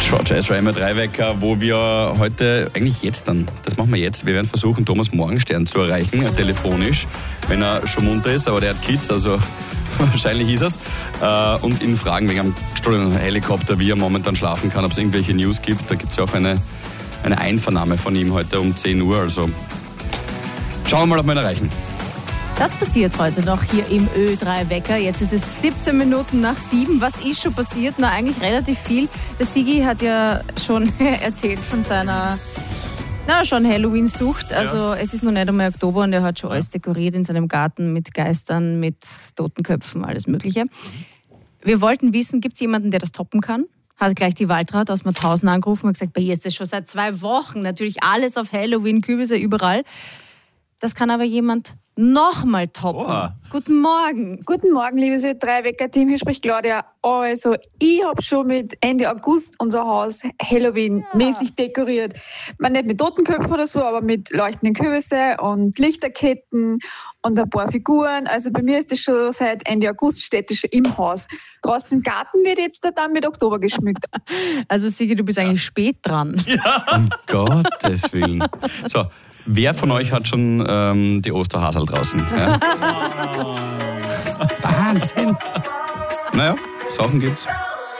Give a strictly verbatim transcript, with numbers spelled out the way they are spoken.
George Ezra immer Dreiwecker, wo wir heute, eigentlich jetzt dann, das machen wir jetzt, wir werden versuchen, Thomas Morgenstern zu erreichen, telefonisch, wenn er schon munter ist, aber der hat Kids, also wahrscheinlich ist es, äh, und ihn fragen wegen einem gestohlenen Helikopter, wie er momentan schlafen kann, ob es irgendwelche News gibt. Da gibt es ja auch eine, eine Einvernahme von ihm heute um zehn Uhr, also schauen wir mal, ob wir ihn erreichen. Das passiert heute noch hier im Ö drei Wecker. Jetzt ist es siebzehn Minuten nach sieben. Was ist schon passiert? Na, eigentlich relativ viel. Der Sigi hat ja schon erzählt von seiner, na, schon Halloween-Sucht. Also ja. Es ist noch nicht einmal Oktober und er hat schon ja. alles dekoriert in seinem Garten mit Geistern, mit Totenköpfen, alles Mögliche. Wir wollten wissen, gibt es jemanden, der das toppen kann? Hat gleich die Waldrat aus Mauthausen angerufen und gesagt, bei ihr ist das schon seit zwei Wochen. Natürlich alles auf Halloween, Kürbisse überall. Das kann aber jemand nochmal toppen. Oha. Guten Morgen. Guten Morgen, liebes Ö drei Wecker-Team. Hier spricht Claudia. Also, ich habe schon mit Ende August unser Haus Halloween-mäßig ja. dekoriert. Man nicht mit Totenköpfen oder so, aber mit leuchtenden Kürbisse und Lichterketten und ein paar Figuren. Also bei mir ist das schon seit Ende August, steht das schon im Haus. Draußen im Garten wird jetzt dann mit Oktober geschmückt. Also Sigi, du bist ja. eigentlich spät dran. Ja. Um Gottes Willen. So. Wer von euch hat schon ähm, die Osterhasel draußen? Ja? Wahnsinn! Naja, Sachen gibt's.